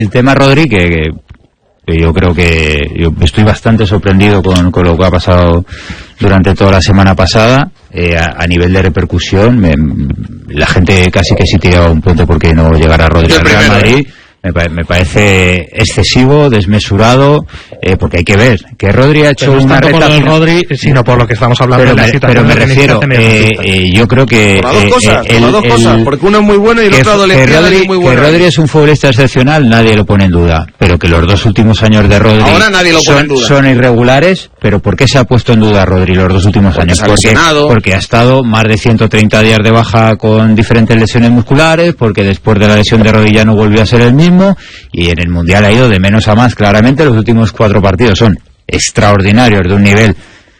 El tema Rodri, que yo creo que yo estoy bastante sorprendido con lo que ha pasado durante toda la semana pasada. A nivel de repercusión, la gente casi que sí tiraba un puente porque no llegara Rodri al Real Madrid. Me parece excesivo, desmesurado, porque hay que ver que Rodri ha hecho una recta por el Rodri, sino por lo que estamos hablando. Pero me refiero, yo creo que por las dos cosas, porque uno es muy bueno y el otro adolescente es muy bueno. Que Rodri es un futbolista excepcional, nadie lo pone en duda, pero que los dos últimos años de Rodri son irregulares. Pero ¿por qué se ha puesto en duda Rodri los dos últimos años? Porque ha estado más de 130 días de baja con diferentes lesiones musculares, porque después de la lesión de rodilla no volvió a ser el mismo, y en el Mundial ha ido de menos a más. Claramente los últimos 4 partidos son extraordinarios, de un nivel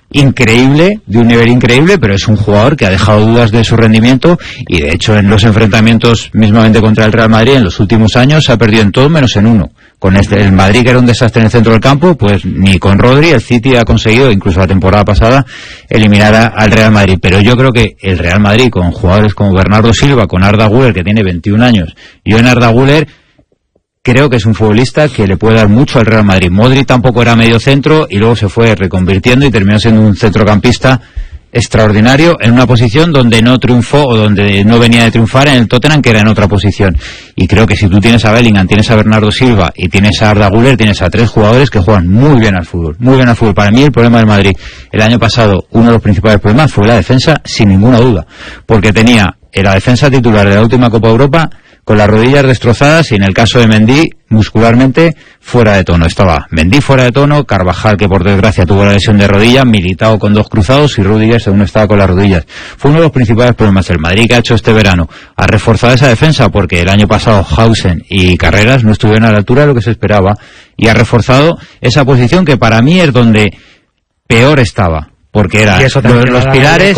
increíble, pero es un jugador que ha dejado dudas de su rendimiento, y de hecho en los enfrentamientos mismamente contra el Real Madrid en los últimos años se ha perdido en todo menos en uno. Con el Madrid, que era un desastre en el centro del campo, pues ni con Rodri el City ha conseguido, incluso la temporada pasada, eliminar al Real Madrid. Pero yo creo que el Real Madrid, con jugadores como Bernardo Silva, con Arda Güler, que tiene 21 años, yo en Arda Güler creo que es un futbolista que le puede dar mucho al Real Madrid. Modric tampoco era medio centro y luego se fue reconvirtiendo y terminó siendo un centrocampista extraordinario en una posición donde no triunfó o donde no venía de triunfar en el Tottenham, que era en otra posición. Y creo que si tú tienes a Bellingham, tienes a Bernardo Silva y tienes a Arda Güler, tienes a 3 jugadores que juegan muy bien al fútbol. Para mí el problema del Madrid el año pasado, uno de los principales problemas fue la defensa, sin ninguna duda, porque tenía en la defensa titular de la última Copa Europa con las rodillas destrozadas, y en el caso de Mendy, muscularmente fuera de tono. Estaba Mendy fuera de tono, Carvajal, que por desgracia tuvo la lesión de rodilla, Militao con 2 cruzados, y Rudiger según estaba con las rodillas. Fue uno de los principales problemas. El Madrid, que ha hecho este verano, ha reforzado esa defensa, porque el año pasado Hausen y Carreras no estuvieron a la altura de lo que se esperaba, y ha reforzado esa posición que para mí es donde peor estaba. Porque eran los pilares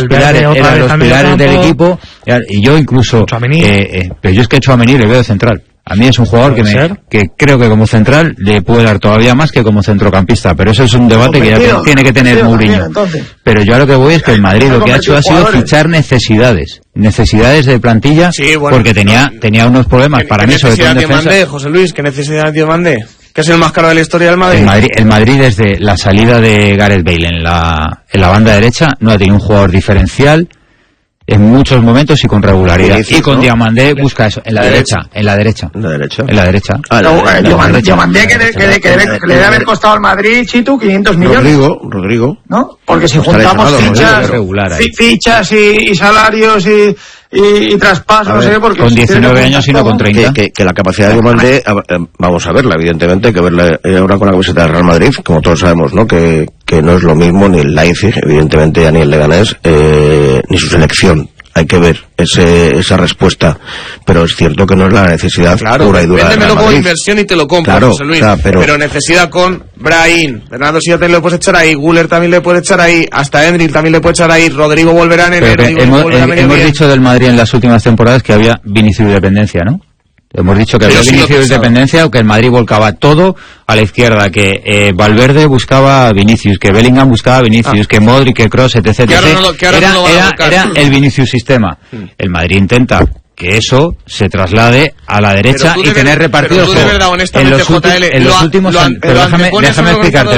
del equipo, y yo incluso, pero yo es que Tchouaméni le veo de central. A mí es un jugador que creo que como central le puede dar todavía más que como centrocampista, pero eso es un debate que ya tiene que tener Mourinho. Pero yo a lo que voy es que el Madrid lo que ha hecho ha sido fichar necesidades de plantilla, porque tenía unos problemas para mí, sobre todo en defensa. José Luis, ¿qué necesidad tiene Mandé? ¿Que es el más caro de la historia del Madrid? El Madrid desde la salida de Gareth Bale en la banda derecha no ha tenido un jugador diferencial en muchos momentos y con regularidad. Y con Diomandé busca eso, en la derecha. Diomandé que le debe haber costado al Madrid, Chitu, 500 millones. Rodrigo. ¿No? Porque si juntamos fichas y salarios y traspasos, no sé, porque con 19 años y no con 30. Que la capacidad de Diomandé, vamos a verla, evidentemente, hay que verla ahora con la camiseta del Real Madrid, como todos sabemos, ¿no? Que no es lo mismo ni el Leipzig, evidentemente, ni el Leganés, ni su selección. Hay que ver esa respuesta, pero es cierto que no es la necesidad pura y dura. Véndemelo como inversión y te lo compro, José Luis. Pero necesidad con Brahim, Bernardo Silva también le puedes echar ahí, Güler también le puedes echar ahí, hasta Endrick también le puedes echar ahí, Rodrigo volverá en enero. Hemos dicho del Madrid en las últimas temporadas que había Vinicius dependencia, ¿no? Hemos dicho que había Vinicius dependencia, o que el Madrid volcaba todo a la izquierda, que Valverde buscaba a Vinicius, que Bellingham buscaba a Vinicius, que Modric, que Kroos, etc. Era el Vinicius sistema. El Madrid intenta que eso se traslade a la derecha y tener repartidos en los últimos años. Pero déjame explicarte.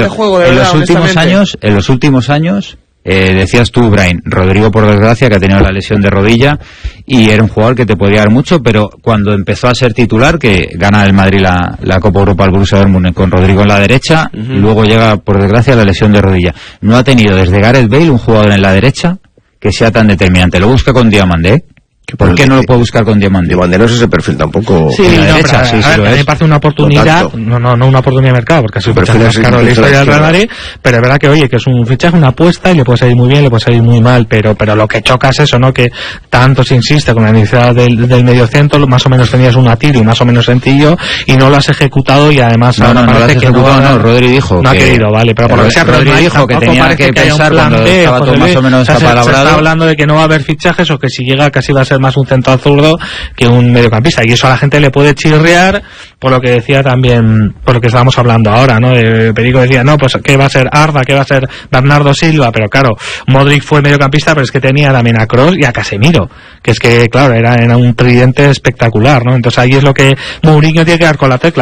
En los últimos años decías tú, Brian, Rodrigo, por desgracia, que ha tenido la lesión de rodilla y era un jugador que te podía dar mucho, pero cuando empezó a ser titular, que gana el Madrid la Copa Europa al Borussia Dortmund con Rodrigo en la derecha, luego llega, por desgracia, la lesión de rodilla. No ha tenido desde Gareth Bale un jugador en la derecha que sea tan determinante. Lo busca con Diomandé. ¿Por qué no lo puede buscar con Diomandé? Diomandé no es ese perfil tampoco. Sí, en la derecha, a mí me parece una oportunidad, no una oportunidad de mercado, porque ha sido fichaje más caro de la historia del Real Madrid, pero es verdad que, oye, que es un fichaje, una apuesta, y le puede salir muy bien, le puede salir muy mal, pero lo que choca es eso, ¿no? Que tanto se insiste con la necesidad del mediocentro, más o menos tenías un Atiri, más o menos sencillo, y no lo has ejecutado, y además parece que Rodri dijo no ha querido, vale, pero por lo que sea, Rodri dijo que tenía que pensar cuando estaba todo más o menos apalabrado. Se está hablando de que no va a haber fichajes, o que si llega casi va a ser más un centro azul que un mediocampista, y eso a la gente le puede chirriar, por lo que decía también, por lo que estábamos hablando ahora, ¿no? Perico decía, no, pues ¿qué va a ser Arda? ¿Qué va a ser Bernardo Silva? Pero claro, Modric fue mediocampista, pero es que tenía también a Kroos y a Casemiro, que es que, claro, era un tridente espectacular, ¿no? Entonces ahí es lo que Mourinho tiene que dar con la tecla.